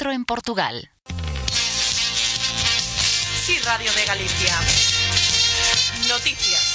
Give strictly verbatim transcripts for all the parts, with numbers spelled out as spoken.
catro en Portugal. Sí, Radio de Galicia. Noticias.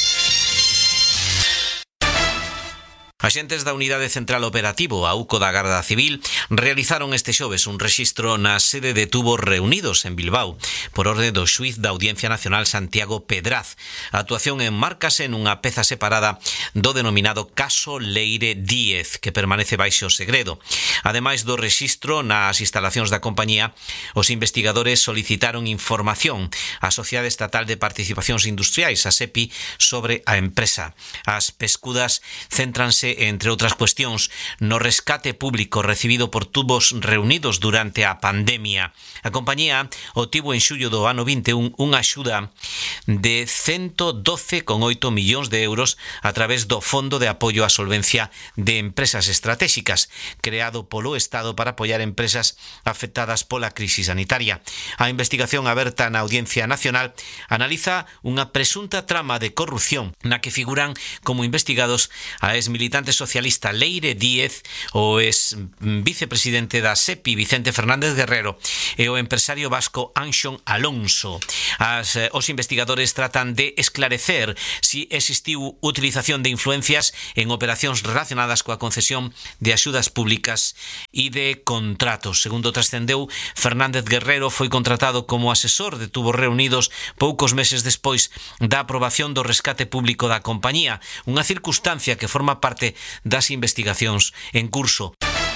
Axentes da Unidade Central Operativo, a UCO da Garda Civil, realizaron este xoves un rexistro na sede de Tubos Reunidos en Bilbao, por orde do xuíz da Audiencia Nacional Santiago Pedraz. A actuación enmárcase nunha peza separada do denominado caso Leire Díez, que permanece baixo segredo. Ademais do rexistro nas instalacións da compañía, os investigadores solicitaron información á Sociedade Estatal de Participacións Industriais, a SEPI, sobre a empresa. As pescudas céntranse, entre outras cuestións, no rescate público recibido por Tubos Reunidos durante a pandemia. A compañía obtivo en xullo do ano vinte e un unha axuda de ciento doce coma oito millóns de euros a través do Fondo de Apoio á Solvencia de Empresas Estratégicas, creado polo Estado para apoiar empresas afectadas pola crise sanitaria. A investigación aberta na Audiencia Nacional analiza unha presunta trama de corrupción na que figuran como investigados a exmilitante socialista Leire Díez, o ex vicepresidente da SEPI Vicente Fernández Guerrero e o empresario vasco Anxón Alonso. As, eh, os investigadores tratan de esclarecer si existiu utilización de influencias en operacións relacionadas coa concesión de axudas públicas e de contratos. Segundo trascendeu, Fernández Guerrero foi contratado como asesor de Tubos Reunidos poucos meses despois da aprobación do rescate público da compañía, unha circunstancia que forma parte das investigacións en curso.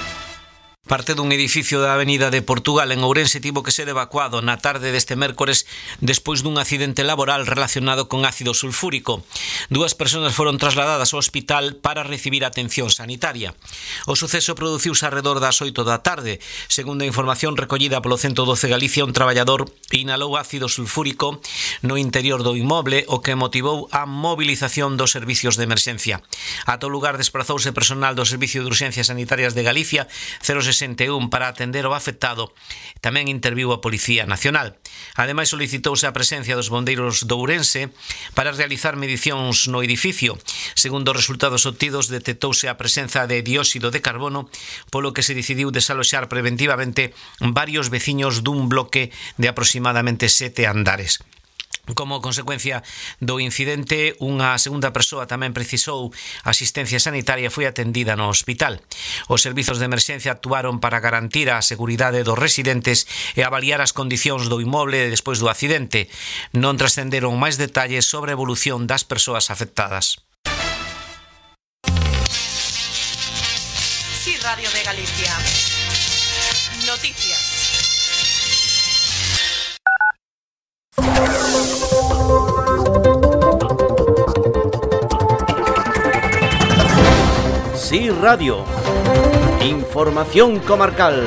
Parte dun edificio da Avenida de Portugal en Ourense tivo que ser evacuado na tarde deste mércores despois dun accidente laboral relacionado con ácido sulfúrico. Dúas persoas foron trasladadas ao hospital para recibir atención sanitaria. O suceso produciuse arredor das oito da tarde. Segundo a información recollida polo ciento doce Galicia, un traballador inhalou ácido sulfúrico no interior do inmoble, o que motivou a movilización dos servicios de emerxencia. Ata o lugar desprazouse personal do Servicio de Urxencias Sanitarias de Galicia cero sesenta e un para atender o afectado. Tamén interviu a Policía Nacional. Ademais, solicitouse a presencia dos bombeiros de Ourense para realizar medicións no edificio. Segundo os resultados obtidos, detectouse a presenza de dióxido de carbono, polo que se decidiu desaloxar preventivamente varios veciños dun bloque de aproximadamente sete andares. Como consecuencia do incidente, unha segunda persoa tamén precisou asistencia sanitaria e foi atendida no hospital. Os servizos de emerxencia actuaron para garantir a seguridade dos residentes e avaliar as condicións do inmoble despois do accidente. Non trascenderon máis detalles sobre a evolución das persoas afectadas. Sí, Radio de Galicia. Noticias. Sí, Radio. Información comarcal.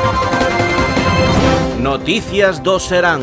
Noticias do Serán.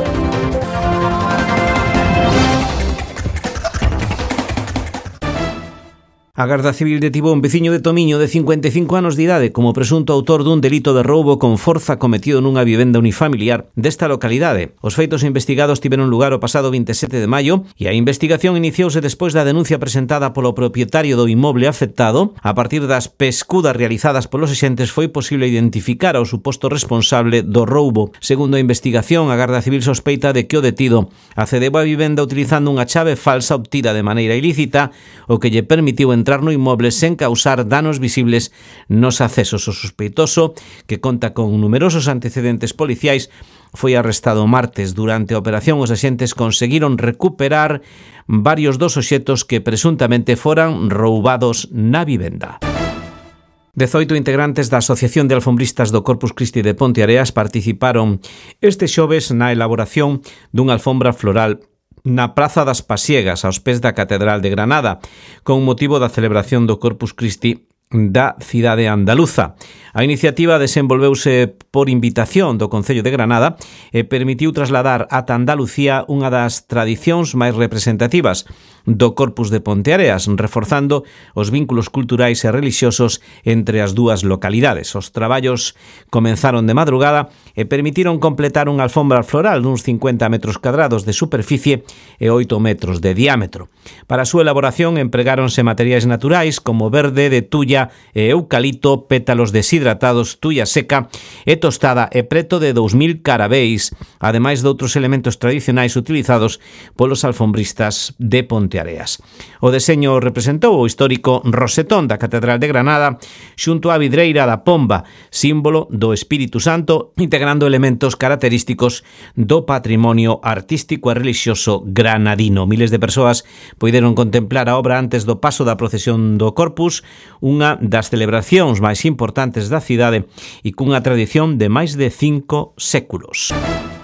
A Garda Civil detivo un veciño de Tomiño de cincuenta e cinco anos de idade como presunto autor dun delito de roubo con forza cometido nunha vivenda unifamiliar desta localidade. Os feitos investigados tiveron lugar o pasado veinte e sete de maio e a investigación iniciouse despois da denuncia presentada polo propietario do inmoble afectado. A partir das pescudas realizadas polos axentes foi posible identificar ao suposto responsable do roubo. Segundo a investigación, a Garda Civil sospeita de que o detido accedeu á vivenda utilizando unha chave falsa obtida de maneira ilícita, o que lle permitiu entrar no inmoble sen causar danos visibles nos accesos. O sospeitoso, que conta con numerosos antecedentes policiais, foi arrestado o martes. Durante a operación, os axentes conseguiron recuperar varios dos obxetos que presuntamente foran roubados na vivenda. dezoito integrantes da Asociación de Alfombristas do Corpus Christi de Ponteareas participaron este xoves na elaboración dunha alfombra floral na Praza das Pasiegas, aos pés da Catedral de Granada, con motivo da celebración do Corpus Christi da cidade andaluza. A iniciativa desenvolveuse por invitación do Concello de Granada e permitiu trasladar ata Andalucía unha das tradicións máis representativas do Corpus de Ponteareas, reforzando os vínculos culturais e relixiosos entre as dúas localidades. Os traballos comenzaron de madrugada e permitiron completar unha alfombra floral duns cincuenta metros cadrados de superficie e oito metros de diámetro. Para a súa elaboración empregáronse materiais naturais como verde de tulla tuia e eucalipto, pétalos deshidratados, tuia seca e tostada e preto de dous mil carabéis, ademais de outros elementos tradicionais utilizados polos alfombristas de Ponteareas. O deseño representou o histórico rosetón da Catedral de Granada xunto á vidreira da pomba, símbolo do Espírito Santo, integrando elementos característicos do patrimonio artístico e relixioso granadino. Miles de persoas poideron contemplar a obra antes do paso da procesión do Corpus, unha das celebracións máis importantes da cidade e cunha tradición de máis de cinco séculos.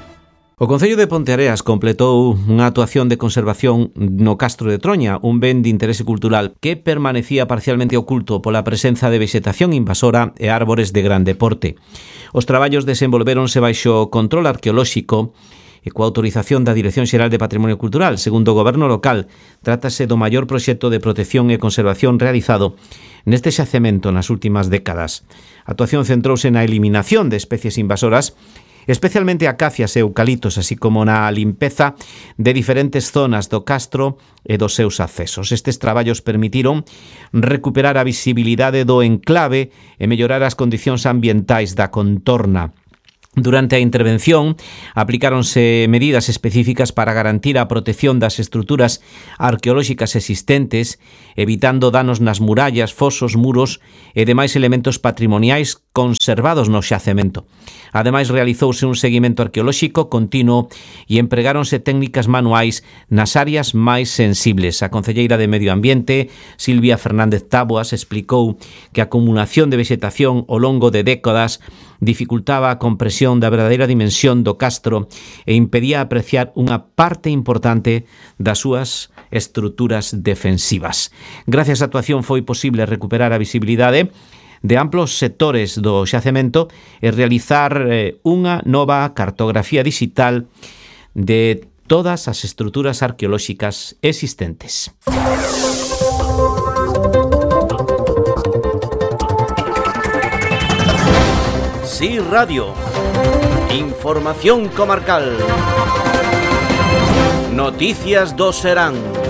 O Concello de Ponteareas completou unha actuación de conservación no Castro de Troña, un ben de interese cultural que permanecía parcialmente oculto pola presenza de vexetación invasora e árbores de grande porte. Os traballos desenvolvéronse baixo control arqueolóxico e coa autorización da Dirección Xeral de Patrimonio Cultural. Segundo o Goberno local, trátase do maior proxecto de protección e conservación realizado neste xacemento nas últimas décadas. A actuación centrouse na eliminación de especies invasoras, especialmente acacias e eucaliptos, así como na limpeza de diferentes zonas do castro e dos seus accesos. Estes traballos permitiron recuperar a visibilidade do enclave e mellorar as condicións ambientais da contorna. Durante a intervención, aplicáronse medidas específicas para garantir a protección das estruturas arqueolóxicas existentes, evitando danos nas murallas, fosos, muros e demais elementos patrimoniais conservados no xacemento. Ademais, realizouse un seguimento arqueolóxico continuo e empregáronse técnicas manuais nas áreas máis sensibles. A concelleira de Medio Ambiente, Silvia Fernández Táboas, explicou que a acumulación de vexetación ao longo de décadas dificultaba a compresión da verdadeira dimensión do castro e impedía apreciar unha parte importante das súas estruturas defensivas. Gracias á actuación foi posible recuperar a visibilidade de amplos sectores do xacemento e realizar eh, unha nova cartografía digital de todas as estruturas arqueolóxicas existentes. Sí Radio. Información comarcal. Noticias do Serán.